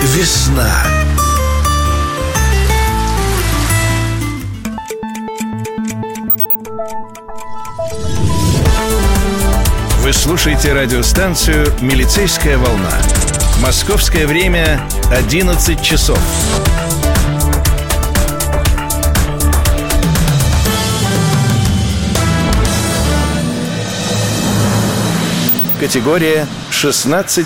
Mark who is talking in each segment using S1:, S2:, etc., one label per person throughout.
S1: Весна. Вы слушаете радиостанцию «Милицейская волна». Московское время 11 часов. Категория 16+.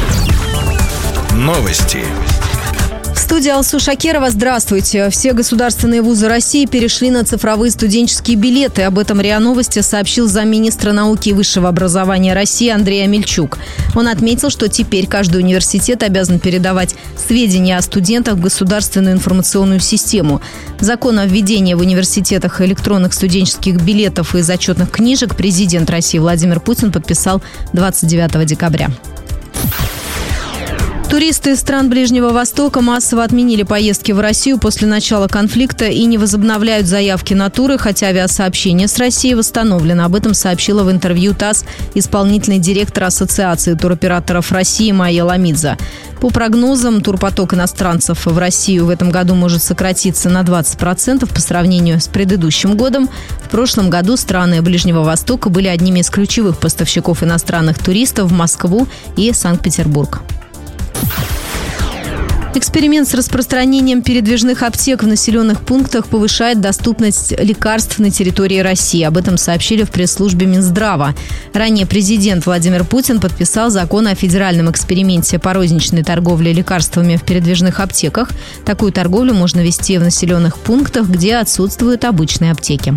S1: Новости.
S2: В студии Алсу Шакерова. Здравствуйте. Все государственные вузы России перешли на цифровые студенческие билеты. Об этом РИА Новости сообщил замминистра науки и высшего образования России Андрей Амельчук. Он отметил, что теперь каждый университет обязан передавать сведения о студентах в государственную информационную систему. Закон о введении в университетах электронных студенческих билетов и зачетных книжек президент России Владимир Путин подписал 29 декабря. Туристы из стран Ближнего Востока массово отменили поездки в Россию после начала конфликта и не возобновляют заявки на туры, хотя авиасообщение с Россией восстановлено. Об этом сообщила в интервью ТАСС исполнительный директор Ассоциации туроператоров России Майя Ламидзе. По прогнозам, турпоток иностранцев в Россию в этом году может сократиться на 20% по сравнению с предыдущим годом. В прошлом году страны Ближнего Востока были одними из ключевых поставщиков иностранных туристов в Москву и Санкт-Петербург. Эксперимент с распространением передвижных аптек в населенных пунктах повышает доступность лекарств на территории России. Об этом сообщили в пресс-службе Минздрава. Ранее президент Владимир Путин подписал закон о федеральном эксперименте по розничной торговле лекарствами в передвижных аптеках. Такую торговлю можно вести в населенных пунктах, где отсутствуют обычные аптеки.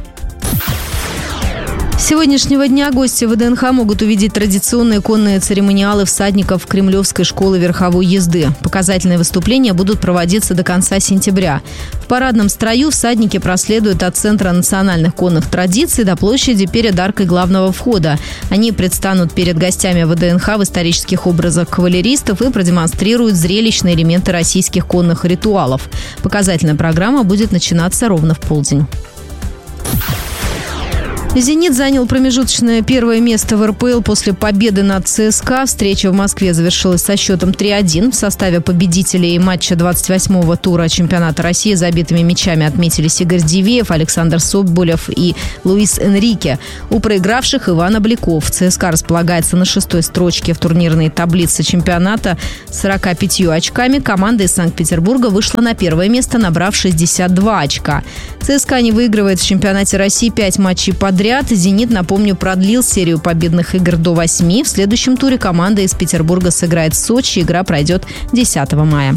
S2: С сегодняшнего дня гости ВДНХ могут увидеть традиционные конные церемониалы всадников Кремлевской школы верховой езды. Показательные выступления будут проводиться до конца сентября. В парадном строю всадники проследуют от Центра национальных конных традиций до площади перед аркой главного входа. Они предстанут перед гостями ВДНХ в исторических образах кавалеристов и продемонстрируют зрелищные элементы российских конных ритуалов. Показательная программа будет начинаться ровно в полдень. «Зенит» занял промежуточное первое место в РПЛ после победы над ЦСКА. Встреча в Москве завершилась со счетом 3-1. В составе победителей матча 28-го тура чемпионата России забитыми мячами отметились Игорь Дивеев, Александр Соболев и Луис Энрике. У проигравших Иван Обликов. ЦСКА располагается на 6-й строчке в турнирной таблице чемпионата с 45 очками. Команда из Санкт-Петербурга вышла на первое место, набрав 62 очка. ЦСКА не выигрывает в чемпионате России 5 матчей подряд. «Зенит», напомню, продлил серию победных игр до 8. В следующем туре команда из Петербурга сыграет в Сочи. Игра пройдет 10 мая.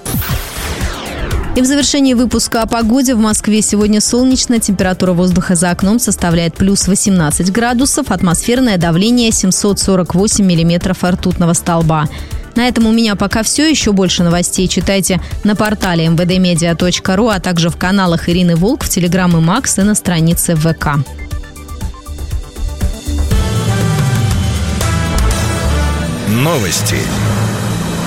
S2: И в завершении выпуска о погоде. В Москве сегодня солнечно. Температура воздуха за окном составляет плюс 18 градусов. Атмосферное давление 748 миллиметров ртутного столба. На этом у меня пока все. Еще больше новостей читайте на портале mvdmedia.ru, а также в каналах Ирины Волк, в Телеграм и Макс и на странице ВК.
S1: Новости